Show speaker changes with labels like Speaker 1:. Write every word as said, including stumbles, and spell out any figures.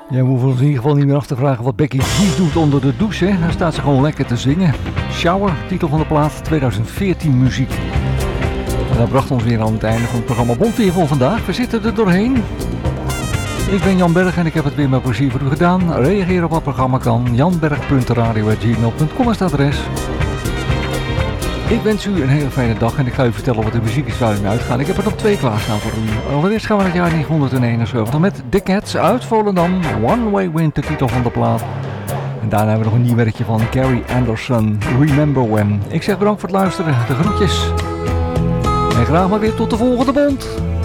Speaker 1: Ja, we hoeven ons in ieder geval niet meer af te vragen wat Becky G doet onder de douche. Hè? Dan staat ze gewoon lekker te zingen. Shower, titel van de plaat, tweeduizend veertien muziek. En dat bracht ons weer aan het einde van het programma Bondweer voor vandaag. We zitten er doorheen. Ik ben Jan Berg en ik heb het weer met plezier voor u gedaan. Reageer op wat programma kan. janberg punt radio at gmail punt com is het adres. Ik wens u een hele fijne dag en ik ga u vertellen wat de muziek is waar u mee uitgaat. Ik heb er nog twee klaarstaan voor u. Allereerst gaan we naar het jaar negentien met The Cats uit Volendam. One Way Wind, de titel van de plaat. En daarna hebben we nog een nieuw werkje van Carrie Anderson, Remember When. Ik zeg bedankt voor het luisteren, de groetjes. En graag maar weer tot de volgende bond.